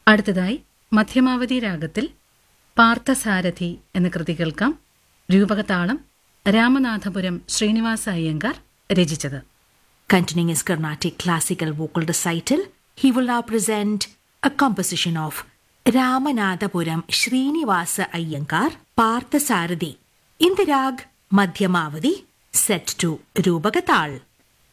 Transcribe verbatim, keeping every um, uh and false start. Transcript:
അടുത്തതായി മധ്യമാവധി രാഗത്തിൽ പാർത്ഥസാരഥി എന്ന കൃതി കേൾക്കാം. രൂപകതാളം രാമനാഥപുരം ശ്രീനിവാസ അയ്യങ്കാർ രചിച്ചത്. Continuing his Carnatic classical vocal recital, he will now present a composition of Ramanathapuram Srinivasa Iyengar Parthasarathi in the rag Madhyamavadi, set to Rupagatal.